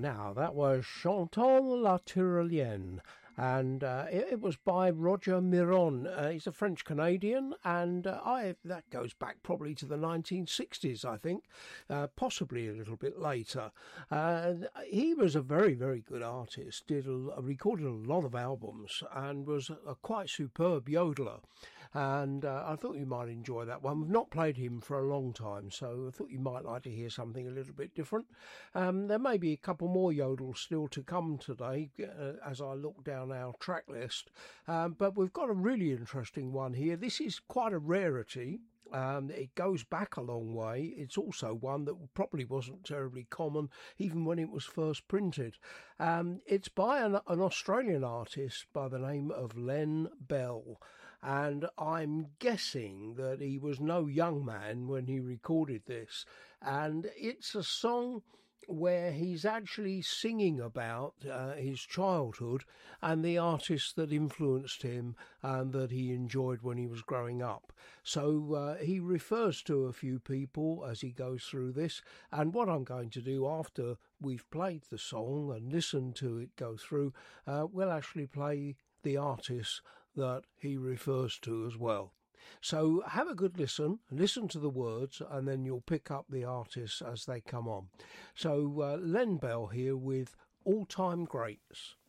Now, that was Chantant la Tyrolienne, and it was by Roger Miron. He's a French-Canadian, and that goes back probably to the 1960s, I think, possibly a little bit later. He was a very, very good artist, recorded a lot of albums, and was a quite superb yodeler. And I thought you might enjoy that one. We've not played him for a long time, so I thought you might like to hear something a little bit different. There may be a couple more yodels still to come today as I look down our track list, but we've got a really interesting one here. This is quite a rarity. It goes back a long way. It's also one that probably wasn't terribly common even when it was first printed. It's by an Australian artist by the name of Len Bell, and I'm guessing that he was no young man when he recorded this, and it's a song where he's actually singing about his childhood and the artists that influenced him and that he enjoyed when he was growing up. So he refers to a few people as he goes through this, and what I'm going to do after we've played the song and listened to it go through, we'll actually play the artists that he refers to as well. So have a good listen to the words, and then you'll pick up the artists as they come on. So Len Bell here with All Time Greats.